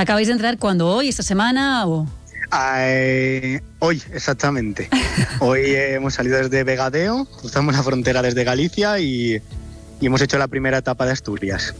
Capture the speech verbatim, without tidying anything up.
¿Acabáis de entrar cuándo? ¿Hoy, esta semana o...? Eh, hoy, exactamente. Hoy eh, hemos salido desde Vegadeo, cruzamos la frontera desde Galicia y, y hemos hecho la primera etapa de Asturias.